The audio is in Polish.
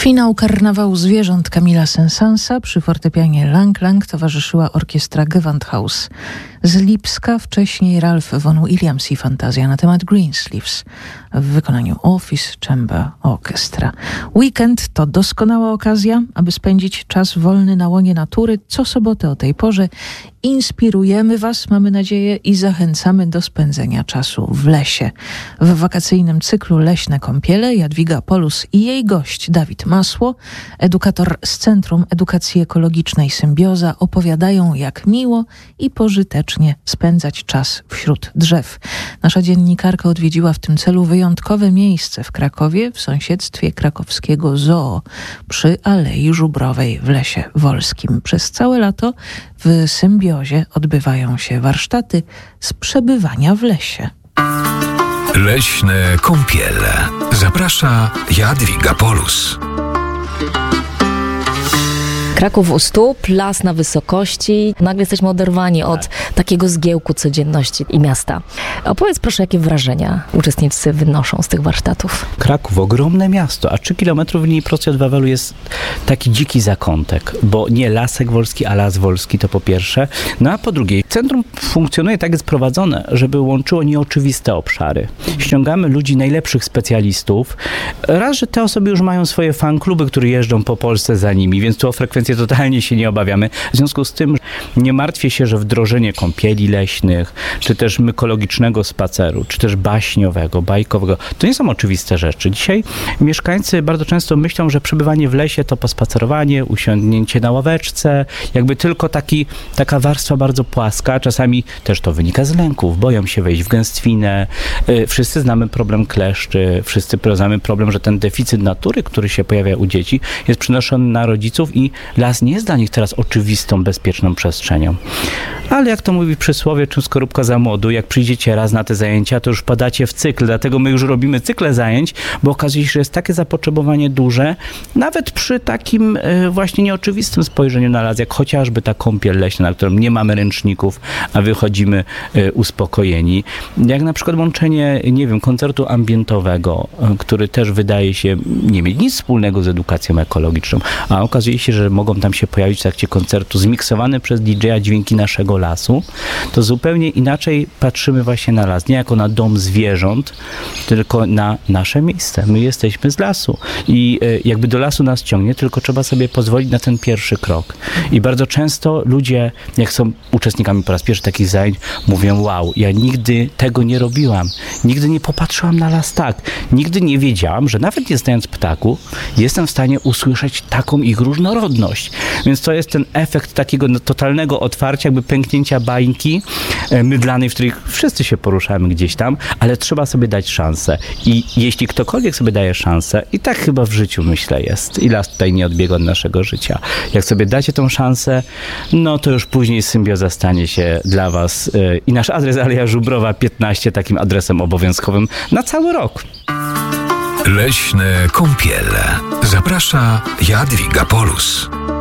Finał karnawału zwierząt Kamila Saint-Saënsa przy fortepianie Lang Lang towarzyszyła orkiestra Gewandhaus z Lipska, wcześniej Ralph Vaughan Williams i fantazja na temat Greensleeves w wykonaniu Office Chamber Orchestra. Weekend to doskonała okazja, aby spędzić czas wolny na łonie natury. Co sobotę o tej porze inspirujemy Was, mamy nadzieję, i zachęcamy do spędzenia czasu w lesie. W wakacyjnym cyklu Leśne Kąpiele Jadwiga Polus i jej gość Dawid Masło, edukator z Centrum Edukacji Ekologicznej Symbioza, opowiadają, jak miło i pożytecznie spędzać czas wśród drzew. Nasza dziennikarka odwiedziła w tym celu wyjątkowe miejsce w Krakowie, w sąsiedztwie krakowskiego zoo, przy Alei Żubrowej w Lesie Wolskim. Przez całe lato w Symbiozie odbywają się warsztaty z przebywania w lesie. Leśne Kąpiele. Zaprasza Jadwiga Polus. Kraków u stóp, las na wysokości. Nagle jesteśmy oderwani od takiego zgiełku codzienności i miasta. Opowiedz proszę, jakie wrażenia uczestnicy wynoszą z tych warsztatów. Kraków, ogromne miasto, a 3 km w linii prostej od Wawelu jest taki dziki zakątek, bo nie Lasek Wolski, a Las Wolski, to po pierwsze. No a po drugie, centrum funkcjonuje tak, jest prowadzone, żeby łączyło nieoczywiste obszary. Ściągamy ludzi, najlepszych specjalistów. Raz, że te osoby już mają swoje fankluby, które jeżdżą po Polsce za nimi, więc tu o frekwencję totalnie się nie obawiamy. W związku z tym nie martwię się, że wdrożenie kąpieli leśnych, czy też mykologicznego spaceru, czy też baśniowego, bajkowego, to nie są oczywiste rzeczy. Dzisiaj mieszkańcy bardzo często myślą, że przebywanie w lesie to pospacerowanie, usiądnięcie na ławeczce, jakby tylko taka warstwa bardzo płaska. Czasami też to wynika z lęków, boją się wejść w gęstwinę. Wszyscy znamy problem kleszczy, wszyscy znamy problem, że ten deficyt natury, który się pojawia u dzieci, jest przenoszony na rodziców i las nie jest dla nich teraz oczywistą, bezpieczną przestrzenią. Ale jak to mówi przysłowie, czym skorupka za młodu, jak przyjdziecie raz na te zajęcia, to już wpadacie w cykl, dlatego my już robimy cykle zajęć, bo okazuje się, że jest takie zapotrzebowanie duże, nawet przy takim właśnie nieoczywistym spojrzeniu na las, jak chociażby ta kąpiel leśna, na którą nie mamy ręczników, a wychodzimy uspokojeni. Jak na przykład łączenie, nie wiem, koncertu ambientowego, który też wydaje się nie mieć nic wspólnego z edukacją ekologiczną, a okazuje się, że mogą tam się pojawić w trakcie koncertu zmiksowane przez DJ-a dźwięki naszego lasu, to zupełnie inaczej patrzymy właśnie na las. Nie jako na dom zwierząt, tylko na nasze miejsce. My jesteśmy z lasu i jakby do lasu nas ciągnie, tylko trzeba sobie pozwolić na ten pierwszy krok. I bardzo często ludzie, jak są uczestnikami po raz pierwszy takich zajęć, mówią: wow, ja nigdy tego nie robiłam. Nigdy nie popatrzyłam na las tak. Nigdy nie wiedziałam, że nawet nie znając ptaków, jestem w stanie usłyszeć taką ich różnorodność. Więc to jest ten efekt takiego totalnego otwarcia, jakby pęknięcia bańki mydlanej, w której wszyscy się poruszamy gdzieś tam, ale trzeba sobie dać szansę. I jeśli ktokolwiek sobie daje szansę, i tak chyba w życiu, myślę, jest, i las tutaj nie odbiega od naszego życia. Jak sobie dacie tą szansę, no to już później Symbioza stanie się dla was i nasz adres Aleja Żubrowa 15 takim adresem obowiązkowym na cały rok. Leśne Kąpiele. Zaprasza Jadwiga Polus.